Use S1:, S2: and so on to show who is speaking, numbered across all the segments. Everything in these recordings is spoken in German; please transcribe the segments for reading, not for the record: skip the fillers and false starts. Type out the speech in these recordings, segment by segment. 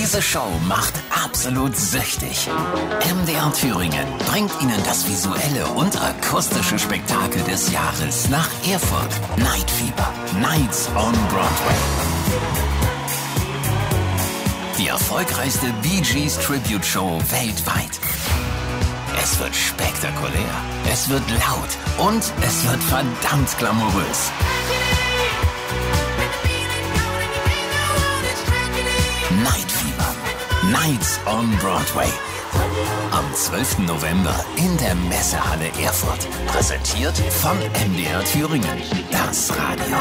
S1: Diese Show macht absolut süchtig. MDR Thüringen bringt Ihnen das visuelle und akustische Spektakel des Jahres nach Erfurt. Night Fever. Nights on Broadway. Die erfolgreichste Bee Gees Tribute Show weltweit. Es wird spektakulär, es wird laut und es wird verdammt glamourös. Night Fever. Nights on Broadway. Am 12. November in der Messehalle Erfurt. Präsentiert von MDR Thüringen. Das Radio.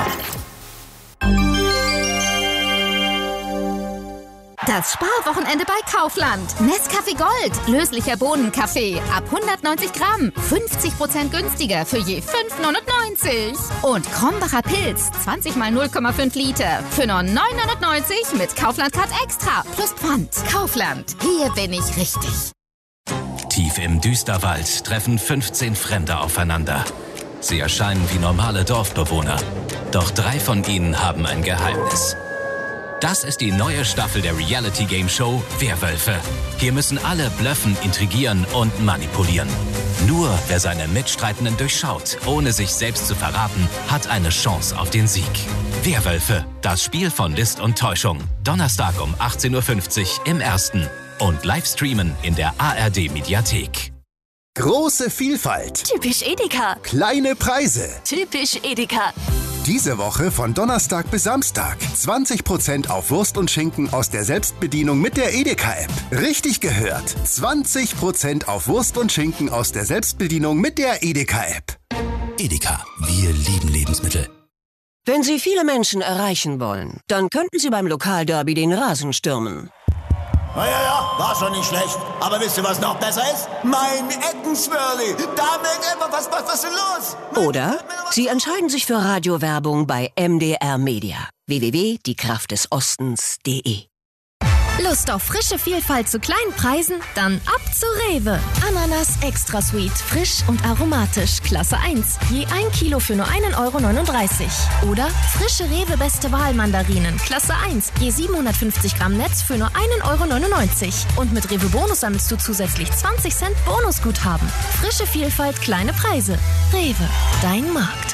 S2: Das Sparwochenende bei Kaufland. Nescafé Gold. Löslicher Bohnenkaffee. Ab 190 Gramm. 50% günstiger für je 5,99. Und Krombacher Pilz. 20 mal 0,5 Liter. Für nur 9,99 mit Kaufland Card Extra. Plus Pfand. Kaufland. Hier bin ich richtig.
S3: Tief im Düsterwald treffen 15 Fremde aufeinander. Sie erscheinen wie normale Dorfbewohner. Doch 3 von ihnen haben ein Geheimnis. Das ist die neue Staffel der Reality-Game-Show Werwölfe. Hier müssen alle blöffen, intrigieren und manipulieren. Nur wer seine Mitstreitenden durchschaut, ohne sich selbst zu verraten, hat eine Chance auf den Sieg. Werwölfe, das Spiel von List und Täuschung. Donnerstag um 18:50 Uhr im Ersten. Und Livestreamen in der ARD-Mediathek.
S4: Große Vielfalt.
S5: Typisch Edeka.
S4: Kleine Preise.
S5: Typisch Edeka.
S4: Diese Woche von Donnerstag bis Samstag 20% auf Wurst und Schinken aus der Selbstbedienung mit der Edeka-App. Richtig gehört. 20% auf Wurst und Schinken aus der Selbstbedienung mit der Edeka-App.
S6: Edeka, wir lieben Lebensmittel.
S7: Wenn Sie viele Menschen erreichen wollen, dann könnten Sie beim Lokalderby den Rasen stürmen.
S8: Ja, war schon nicht schlecht. Aber wisst ihr, was noch besser ist? Mein Eckenswirli. Damit immer was ist denn los?
S7: Oder Sie entscheiden sich für Radiowerbung bei MDR Media. www.diekraftdesostens.de.
S2: Lust auf frische Vielfalt zu kleinen Preisen? Dann ab zu Rewe. Ananas Extra Sweet, frisch und aromatisch, Klasse 1. Je 1 Kilo für nur 1,39 €. Oder frische Rewe Beste Wahl Mandarinen, Klasse 1. Je 750 Gramm Netz für nur 1,99 €. Und mit Rewe Bonus sammelst du zusätzlich 20 Cent Bonusguthaben. Frische Vielfalt, kleine Preise. Rewe, dein Markt.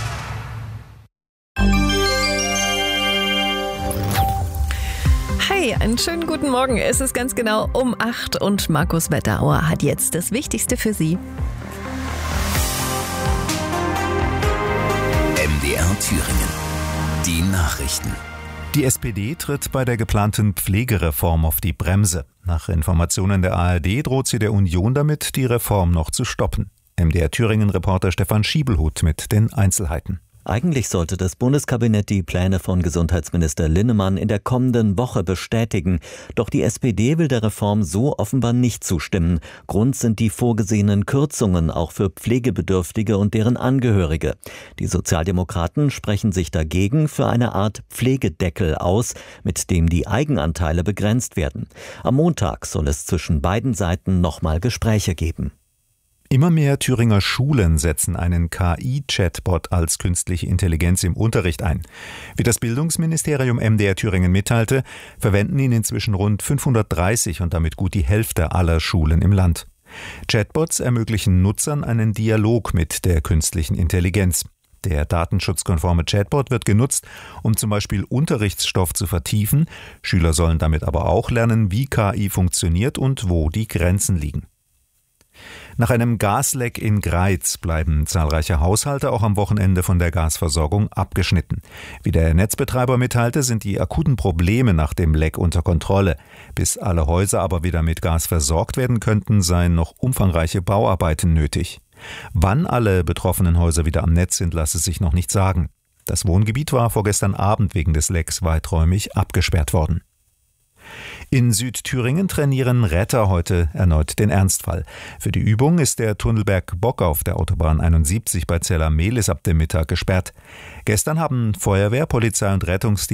S9: Hi, einen schönen guten Morgen. Es ist ganz genau um 8 und Markus Wetterauer hat jetzt das Wichtigste für Sie.
S1: MDR Thüringen. Die Nachrichten.
S10: Die SPD tritt bei der geplanten Pflegereform auf die Bremse. Nach Informationen der ARD droht sie der Union damit, die Reform noch zu stoppen. MDR Thüringen-Reporter Stefan Schiebelhut mit den Einzelheiten.
S11: Eigentlich sollte das Bundeskabinett die Pläne von Gesundheitsminister Linnemann in der kommenden Woche bestätigen. Doch die SPD will der Reform so offenbar nicht zustimmen. Grund sind die vorgesehenen Kürzungen auch für Pflegebedürftige und deren Angehörige. Die Sozialdemokraten sprechen sich dagegen für eine Art Pflegedeckel aus, mit dem die Eigenanteile begrenzt werden. Am Montag soll es zwischen beiden Seiten nochmal Gespräche geben.
S10: Immer mehr Thüringer Schulen setzen einen KI-Chatbot als künstliche Intelligenz im Unterricht ein. Wie das Bildungsministerium MDR Thüringen mitteilte, verwenden ihn inzwischen rund 530 und damit gut die Hälfte aller Schulen im Land. Chatbots ermöglichen Nutzern einen Dialog mit der künstlichen Intelligenz. Der datenschutzkonforme Chatbot wird genutzt, um zum Beispiel Unterrichtsstoff zu vertiefen. Schüler sollen damit aber auch lernen, wie KI funktioniert und wo die Grenzen liegen. Nach einem Gasleck in Greiz bleiben zahlreiche Haushalte auch am Wochenende von der Gasversorgung abgeschnitten. Wie der Netzbetreiber mitteilte, sind die akuten Probleme nach dem Leck unter Kontrolle. Bis alle Häuser aber wieder mit Gas versorgt werden könnten, seien noch umfangreiche Bauarbeiten nötig. Wann alle betroffenen Häuser wieder am Netz sind, lasse sich noch nicht sagen. Das Wohngebiet war vorgestern Abend wegen des Lecks weiträumig abgesperrt worden. In Südthüringen trainieren Retter heute erneut den Ernstfall. Für die Übung ist der Tunnelberg Bock auf der Autobahn 71 bei Zella-Mehlis ab dem Mittag gesperrt. Gestern haben Feuerwehr, Polizei und Rettungsdienst